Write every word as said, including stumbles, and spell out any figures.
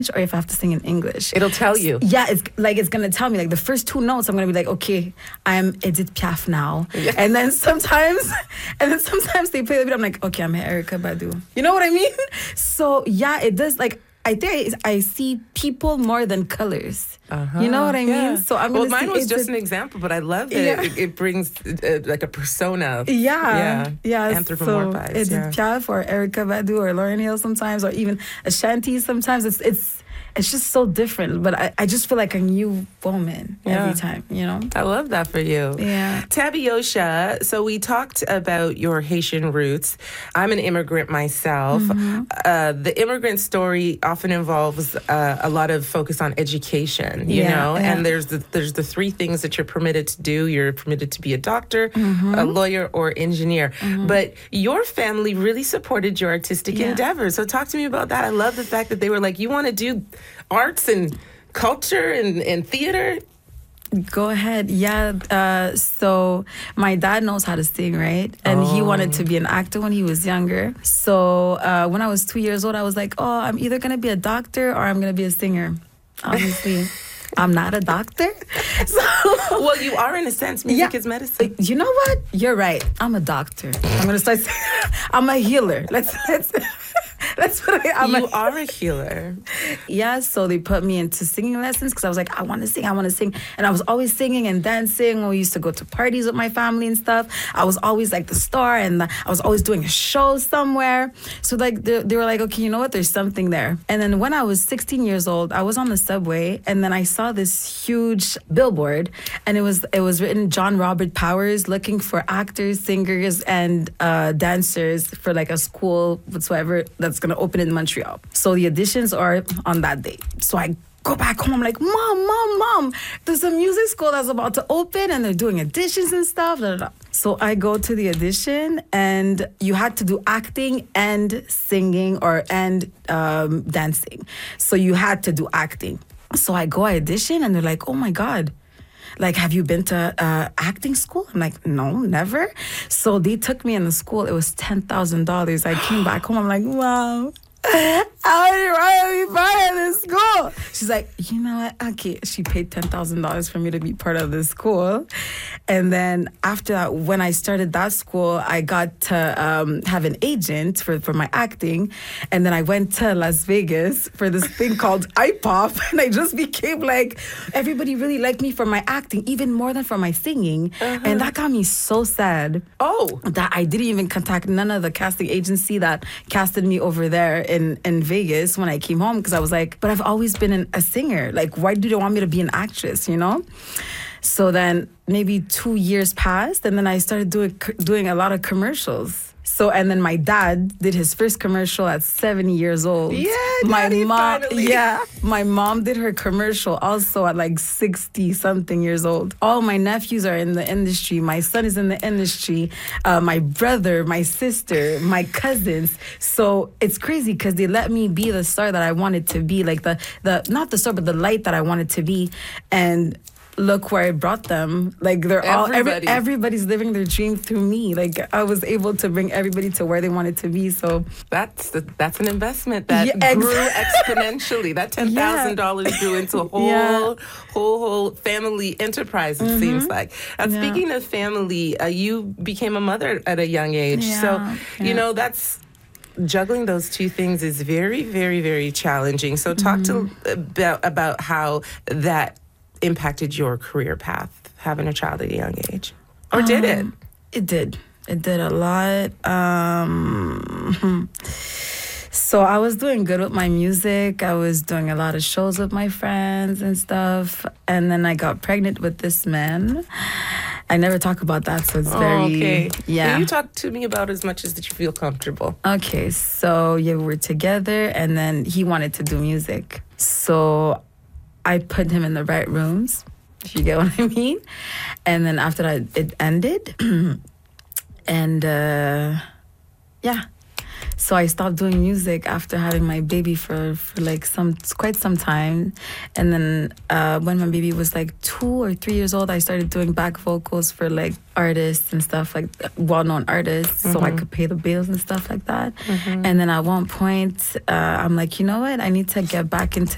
or if I have to sing in English. It'll tell you. Yeah, it's like it's gonna tell me like the first two notes. I'm gonna be like, okay, I'm Edith Piaf now, yeah. and then sometimes, and then sometimes they play the beat. I'm like, okay, I'm Erykah Badu. You know what I mean? So yeah, it does like. I think I, I see people more than colors. Uh-huh. You know what I yeah. mean? So I'm well, mine was just a, an example, but I love that yeah. it, it brings uh, like a persona. Yeah, yeah, yeah. Anthropomorphized. So Edith yeah. Piaf or Erykah Badu or Lauryn Hill sometimes, or even Ashanti sometimes. It's it's. It's just so different, but I, I just feel like a new woman yeah. every time, you know? I love that for you. Yeah. Tabiosha, so we talked about your Haitian roots. I'm an immigrant myself. Mm-hmm. Uh, the immigrant story often involves uh, a lot of focus on education, you yeah, know? Yeah. And there's the, there's the three things that you're permitted to do. You're permitted to be a doctor, mm-hmm. a lawyer, or engineer. Mm-hmm. But your family really supported your artistic yeah. endeavors. So talk to me about that. I love the fact that they were like, you want to do arts and culture and, and theater? Go ahead. Yeah. Uh, so my dad knows how to sing, right? And oh. he wanted to be an actor when he was younger. So uh, when I was two years old, I was like, oh, I'm either going to be a doctor or I'm going to be a singer. Obviously. I'm not a doctor. So, well, you are in a sense. Music yeah. is medicine. You know what? You're right. I'm a doctor. I'm going to start saying, I'm a healer. Let's, let's, That's what I, I'm you a, are a healer. Yeah, so they put me into singing lessons because I was like, I want to sing, I want to sing. And I was always singing and dancing. We used to go to parties with my family and stuff. I was always like the star, and the, I was always doing a show somewhere. So like they, they were like, okay, you know what? There's something there. And then when I was sixteen years old, I was on the subway, and then I saw this huge billboard, and it was it was written John Robert Powers looking for actors, singers, and uh, dancers for like a school whatsoever that's gonna open in Montreal. So the auditions are on that day. So I go back home. I'm like, mom, mom, mom, there's a music school that's about to open and they're doing auditions and stuff. Blah, blah, blah. So I go to the audition, and you had to do acting and singing or and um, dancing. So you had to do acting. So I go audition, and they're like, oh my God. Like, have you been to uh, acting school? I'm like, no, never. So they took me in the school. It was ten thousand dollars. I came back home. I'm like, wow. How did you want to be part of this school? She's like, you know what? Okay. She paid ten thousand dollars for me to be part of this school. And then after that, when I started that school, I got to um, have an agent for, for my acting. And then I went to Las Vegas for this thing called I Pop. And I just became like, everybody really liked me for my acting, even more than for my singing. Uh-huh. And that got me so sad. Oh. That I didn't even contact none of the casting agency that casted me over there in, in Vegas when I came home, because I was like, but I've always been an, a singer. Like, why do they want me to be an actress, you know? So then maybe two years passed, and then I started doing doing a lot of commercials. So, and then my dad did his first commercial at seventy years old. Yeah, my Daddy, mom. finally. Yeah, my mom did her commercial also at like sixty something years old. All my nephews are in the industry. My son is in the industry. Uh, my brother, my sister, my cousins. So it's crazy because they let me be the star that I wanted to be, like the the not the star, but the light that I wanted to be, and. Look where I brought them. Like, they're all, every, everybody's living their dream through me. Like, I was able to bring everybody to where they wanted to be. So that's the, that's an investment that yeah, grew exactly. exponentially. That ten thousand dollars yeah. grew into a whole, yeah. whole, whole family enterprise, it mm-hmm. seems like. Now, yeah. speaking of family, uh, you became a mother at a young age. Yeah. So, yeah. you know, that's, juggling those two things is very, very, very challenging. So talk mm-hmm. to about, about how that impacted your career path, having a child at a young age? Or um, did it? It did. It did a lot. Um, so I was doing good with my music. I was doing a lot of shows with my friends and stuff. And then I got pregnant with this man. I never talk about that, so it's oh, very... okay. Yeah. yeah. You talk to me about as much as that you feel comfortable. Okay, so yeah, we were together, and then he wanted to do music. So I put him in the right rooms, if you get what I mean. And then after that, it ended. and uh, yeah. So I stopped doing music after having my baby for, for like some quite some time. And then uh, when my baby was like two or three years old, I started doing back vocals for like artists and stuff, like well-known artists, mm-hmm. so I could pay the bills and stuff like that. Mm-hmm. And then at one point, uh, I'm like, you know what? I need to get back into